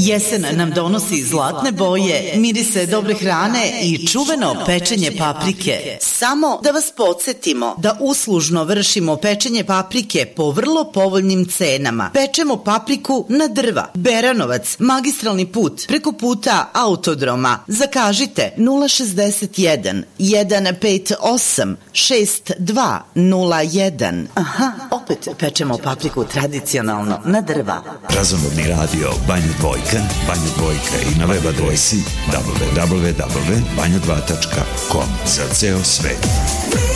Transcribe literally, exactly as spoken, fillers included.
Jesen nam donosi zlatne boje, mirise dobre hrane i čuveno pečenje paprike. Samo da vas podsjetimo da uslužno vršimo pečenje paprike po vrlo povoljnim cenama. Pečemo papriku na drva. Beranovac, magistralni put, preko puta Autodroma. Zakažite nula šezdeset jedan, jedan pet osam, šest dva nula jedan. Aha, opet pečemo papriku tradicionalno na drva. Razumodni radio Banja Dvojka, Banja Dvojka i na web adresi w w w tačka banja dva tačka com za ceo svet.